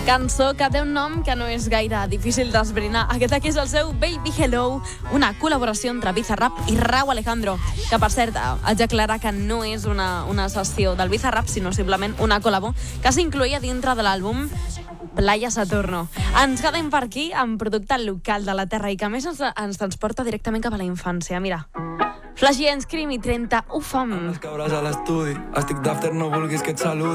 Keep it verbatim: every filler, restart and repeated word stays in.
Cançó que té un nom que no és gaire difícil d'esbrinar. Aquest aquí és el seu Baby Hello, una col·laboració entre Bizarrap i Rauw Alejandro, que per cert, haig d'aclarar que no és una, una sessió del Bizarrap, sinó simplement una col·labo que s'incloïa dintre de l'àlbum Playa Saturno. Ens quedem per aquí amb producte local de la terra i que a més ens, ens transporta directament cap a la infància. Mira, Flash i Scream i trenta, ho fam. Les cabres a l'estudi, estic d'after, no vulguis que et saludi.